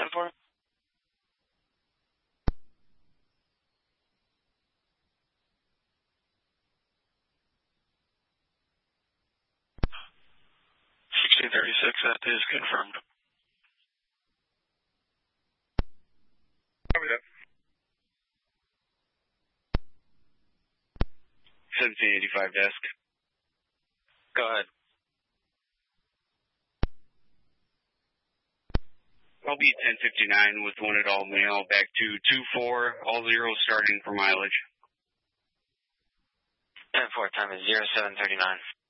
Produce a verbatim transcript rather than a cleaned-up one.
ten four. sixteen thirty-six, that is confirmed. Copy that. seventeen eighty-five desk. Go ahead. I'll be ten fifty-nine with one at all mail back to two four, all zero starting for mileage. ten four, time is zero seven thirty-nine.